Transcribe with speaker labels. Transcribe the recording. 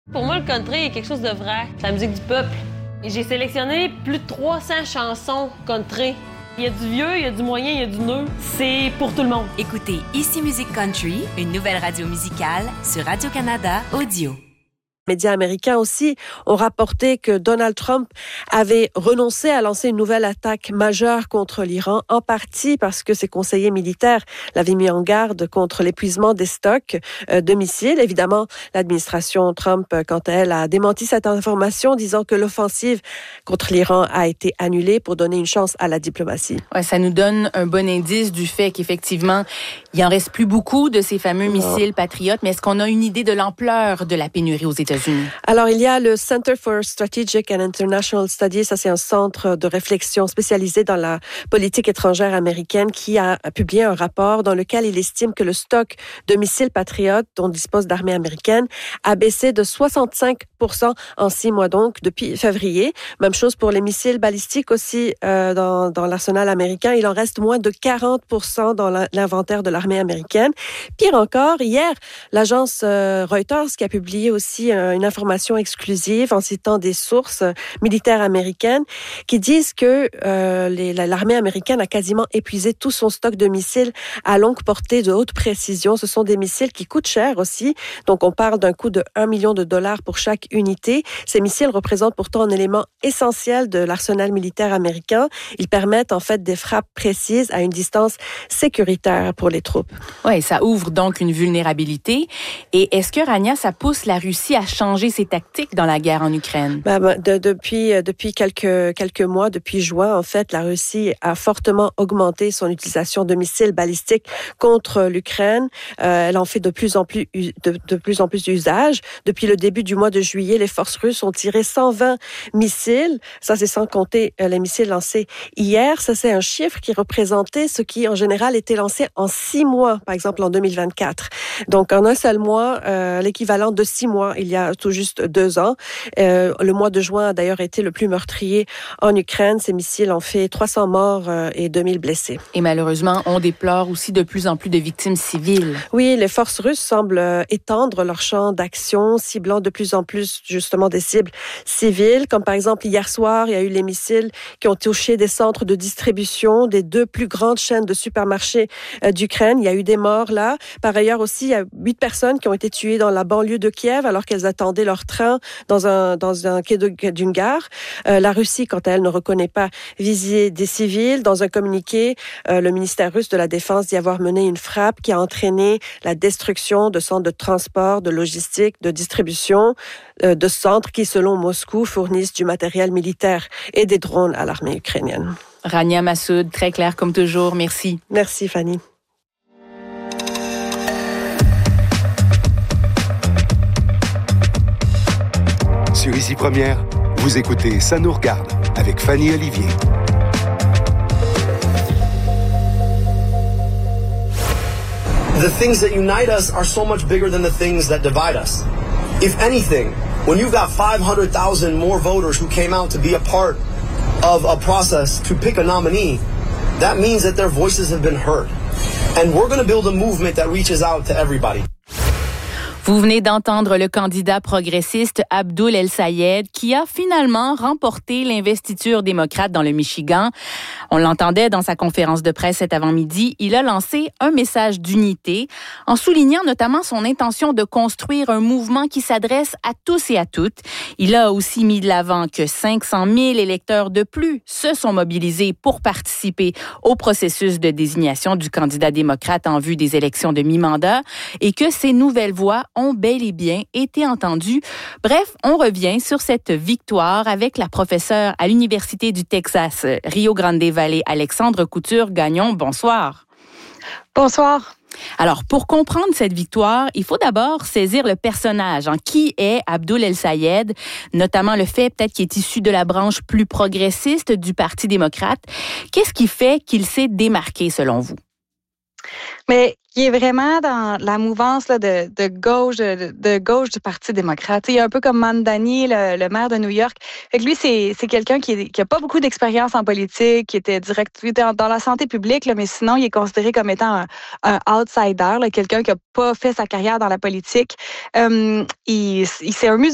Speaker 1: Pour moi, le country est quelque chose de vrai. C'est la musique du peuple. Et j'ai sélectionné plus de 300 chansons country. Il y a du vieux, il y a du moyen, il y a du neuf. C'est pour tout le monde.
Speaker 2: Écoutez Ici Musique Country, une nouvelle radio musicale sur Radio-Canada Audio.
Speaker 3: Les médias américains aussi ont rapporté que Donald Trump avait renoncé à lancer une nouvelle attaque majeure contre l'Iran, en partie parce que ses conseillers militaires l'avaient mis en garde contre l'épuisement des stocks de missiles. Évidemment, l'administration Trump, quant à elle, a démenti cette information, disant que l'offensive contre l'Iran a été annulée pour donner une chance à la diplomatie.
Speaker 4: Ouais, ça nous donne un bon indice du fait qu'effectivement, il en reste plus beaucoup de ces fameux missiles patriotes, mais est-ce qu'on a une idée de l'ampleur de la pénurie aux États-Unis?
Speaker 3: Alors, il y a le Center for Strategic and International Studies, ça c'est un centre de réflexion spécialisé dans la politique étrangère américaine qui a publié un rapport dans lequel il estime que le stock de missiles patriotes dont dispose l'armée américaine a baissé de 65% en 6 mois donc depuis février. Même chose pour les missiles balistiques aussi dans l'arsenal américain. Il en reste moins de 40% dans l'inventaire de l'armée américaine. Pire encore, hier, l'agence Reuters qui a publié aussi une information exclusive en citant des sources militaires américaines qui disent que l'armée américaine a quasiment épuisé tout son stock de missiles à longue portée de haute précision. Ce sont des missiles qui coûtent cher aussi. Donc, on parle d'un coût de $1 million pour chaque unité. Ces missiles représentent pourtant un élément essentiel de l'arsenal militaire américain. Ils permettent en fait des frappes précises à une distance sécuritaire pour les troupes.
Speaker 4: Oui, ça ouvre donc une vulnérabilité. Et est-ce que, Rania, ça pousse la Russie à changer ses tactiques dans la guerre en Ukraine?
Speaker 3: Depuis quelques mois, depuis juin, en fait, la Russie a fortement augmenté son utilisation de missiles balistiques contre l'Ukraine. Elle en fait de plus en plus usage. Depuis le début du mois de juillet, les forces russes ont tiré 120 missiles. Ça, c'est sans compter les missiles lancés hier. Ça, c'est un chiffre qui représentait ce qui, en général, était lancé en 6 mois, par exemple en 2024. Donc, en un seul mois, l'équivalent de 6 mois, il y a tout juste 2 ans. Le mois de juin a d'ailleurs été le plus meurtrier en Ukraine. Ces missiles ont fait 300 morts et 2000 blessés.
Speaker 4: Et malheureusement, on déplore aussi de plus en plus de victimes civiles.
Speaker 3: Oui, les forces russes semblent étendre leur champ d'action, ciblant de plus en plus justement des cibles civiles. Comme par exemple, hier soir, il y a eu les missiles qui ont touché des centres de distribution des 2 plus grandes chaînes de supermarchés d'Ukraine. Il y a eu des morts là. Par ailleurs aussi, il y a 8 personnes qui ont été tuées dans la banlieue de Kiev alors qu'elles attendaient leur train dans un quai d'une gare. La Russie, quant à elle, ne reconnaît pas viser des civils. Dans un communiqué, le ministère russe de la Défense dit avoir mené une frappe qui a entraîné la destruction de centres de transport, de logistique, de distribution, de centres qui, selon Moscou, fournissent du matériel militaire et des drones à l'armée ukrainienne.
Speaker 4: Rania Massoud, très clair comme toujours. Merci.
Speaker 3: Merci, Fanny.
Speaker 5: Sur Ici Première, vous écoutez Ça nous regarde avec Fanny Olivier.
Speaker 6: The things that unite us are so much bigger than the things that divide us. If anything, when you've got 500,000 more voters who came out to be a part of a process to pick a nominee, that means that their voices have been heard. And we're going to build a movement that reaches out to everybody.
Speaker 4: Vous venez d'entendre le candidat progressiste Abdoul El-Sayed qui a finalement remporté l'investiture démocrate dans le Michigan. On l'entendait dans sa conférence de presse cet avant-midi. Il a lancé un message d'unité en soulignant notamment son intention de construire un mouvement qui s'adresse à tous et à toutes. Il a aussi mis de l'avant que 500 000 électeurs de plus se sont mobilisés pour participer au processus de désignation du candidat démocrate en vue des élections de mi-mandat et que ces nouvelles voix ont bel et bien été entendues. Bref, on revient sur cette victoire avec la professeure à l'Université du Texas, Rio Grande Valley, Alexandre Couture-Gagnon. Bonsoir.
Speaker 7: Bonsoir.
Speaker 4: Alors, pour comprendre cette victoire, il faut d'abord saisir le personnage. Qui est Abdoul El-Sayed? Notamment le fait peut-être qu'il est issu de la branche plus progressiste du Parti démocrate. Qu'est-ce qui fait qu'il s'est démarqué, selon vous?
Speaker 7: Mais il est vraiment dans la mouvance là, de gauche du Parti démocrate. Il est un peu comme Mamdani, le maire de New York. Fait que lui, c'est quelqu'un qui a pas beaucoup d'expérience en politique, qui était dans la santé publique, là, mais sinon, il est considéré comme étant un outsider, là, quelqu'un qui a pas fait sa carrière dans la politique. Il c'est un musulman.